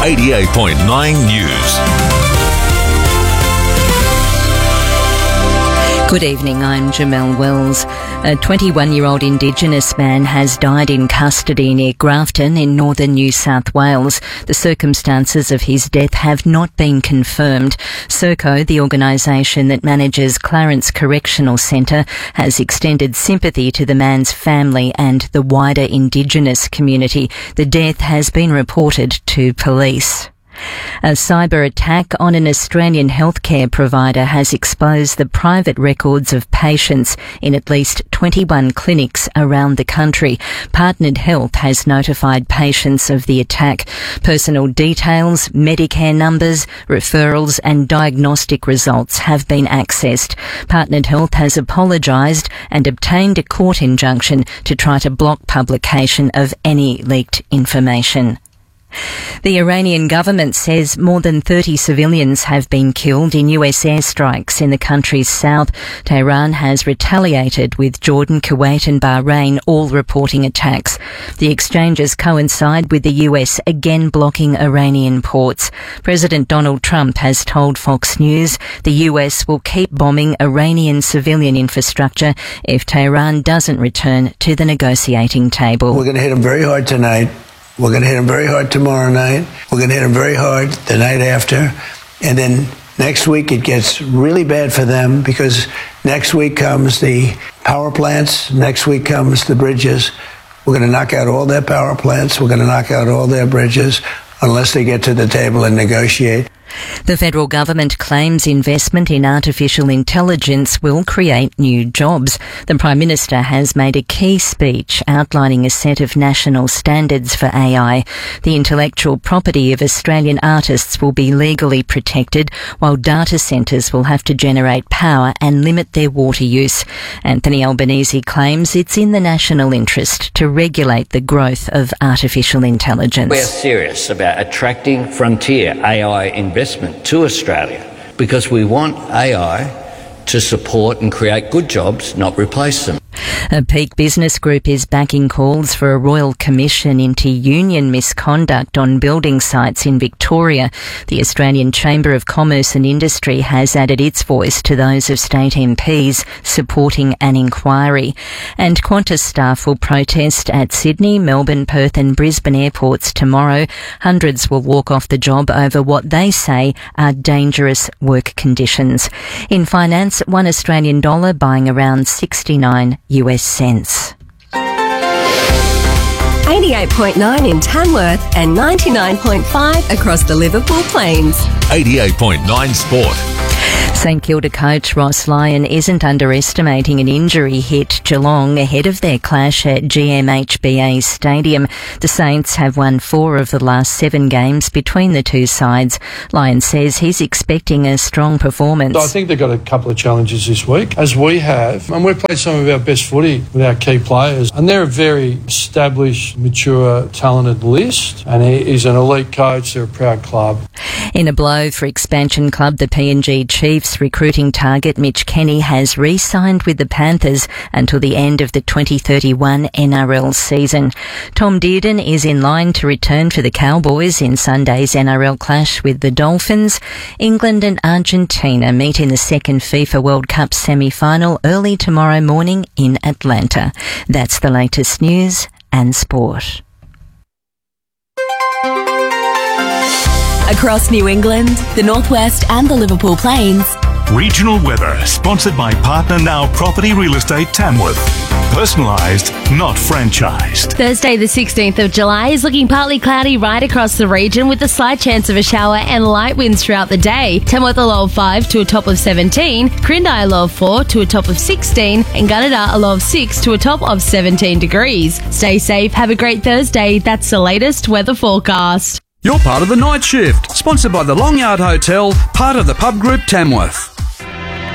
88.9 News. Good evening, I'm Jamelle Wells. A 21-year-old Indigenous man has died in custody near Grafton in northern New South Wales. The circumstances of his death have not been confirmed. Serco, the organisation that manages Clarence Correctional Centre, has extended sympathy to the man's family and the wider Indigenous community. The death has been reported to police. A cyber attack on an Australian healthcare provider has exposed the private records of patients in at least 21 clinics around the country. Partnered Health has notified patients of the attack. Personal details, Medicare numbers, referrals and diagnostic results have been accessed. Partnered Health has apologised and obtained a court injunction to try to block publication of any leaked information. The Iranian government says more than 30 civilians have been killed in US airstrikes in the country's south. Tehran has retaliated, with Jordan, Kuwait and Bahrain all reporting attacks. The exchanges coincide with the US again blocking Iranian ports. President Donald Trump has told Fox News the US will keep bombing Iranian civilian infrastructure if Tehran doesn't return to the negotiating table. We're going to hit them very hard tonight. We're going to hit them very hard tomorrow night. We're going to hit them very hard the night after. And then next week it gets really bad for them, because next week comes the power plants. Next week comes the bridges. We're going to knock out all their power plants. We're going to knock out all their bridges unless they get to the table and negotiate. The federal government claims investment in artificial intelligence will create new jobs. The Prime Minister has made a key speech outlining a set of national standards for AI. The intellectual property of Australian artists will be legally protected, while data centres will have to generate power and limit their water use. Anthony Albanese claims it's in the national interest to regulate the growth of artificial intelligence. We're serious about attracting frontier AI investment to Australia, because we want AI to support and create good jobs, not replace them. A Peak Business Group is backing calls for a royal commission into union misconduct on building sites in Victoria. The Australian Chamber of Commerce and Industry has added its voice to those of state MPs supporting an inquiry. And Qantas staff will protest at Sydney, Melbourne, Perth and Brisbane airports tomorrow. Hundreds will walk off the job over what they say are dangerous work conditions. In finance, $1 Australian dollar buying around 69 US cents. 88.9 in Tamworth and 99.5 across the Liverpool Plains. 88.9 Sport. St Kilda coach Ross Lyon isn't underestimating an injury hit Geelong ahead of their clash at GMHBA Stadium. The Saints have won 4 of the last 7 games between the two sides. Lyon says he's expecting a strong performance. I think they've got a couple of challenges this week, as we have, and we've played some of our best footy with our key players, and they're a very established, mature, talented list, and he's an elite coach. They're a proud club. In a blow for expansion club, the PNG Chiefs recruiting target Mitch Kenny has re-signed with the Panthers until the end of the 2031 NRL season. Tom Dearden is in line to return for the Cowboys in Sunday's NRL clash with the Dolphins. England and Argentina meet in the second FIFA World Cup semi-final early tomorrow morning in Atlanta. That's the latest news and sport. Across New England, the Northwest and the Liverpool Plains. Regional weather, sponsored by Partner Now Property Real Estate Tamworth. Personalised, not franchised. Thursday the 16th of July is looking partly cloudy right across the region, with a slight chance of a shower and light winds throughout the day. Tamworth a low of 5 to a top of 17, Crindai a low of 4 to a top of 16, and Gunnedah a low of 6 to a top of 17 degrees. Stay safe, have a great Thursday. That's the latest weather forecast. You're part of the Night Shift, sponsored by the Long Yard Hotel, part of the Pub Group Tamworth.